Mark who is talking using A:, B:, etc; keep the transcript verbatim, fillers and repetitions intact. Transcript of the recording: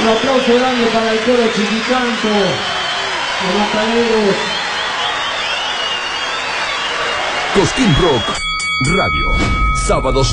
A: Un aplauso grande para el coro Chiquicanto, los Montaneros.
B: Cosquín Rock Radio, sábados